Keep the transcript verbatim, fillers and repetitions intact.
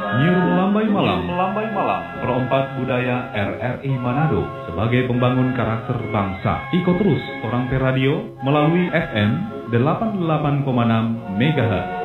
Nyuruh Melambai Malam, Melambai Malam, perompak budaya R R I Manado sebagai pembangun karakter bangsa. Ikut terus Orang Per Radio melalui F M delapan puluh delapan koma enam megahertz.